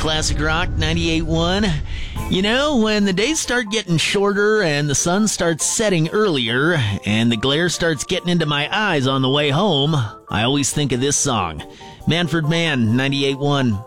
Classic Rock 98.1. You know, when the days start getting shorter and the sun starts setting earlier and the glare starts getting into my eyes on the way home, I always think of this song. Manfred Mann, 98.1.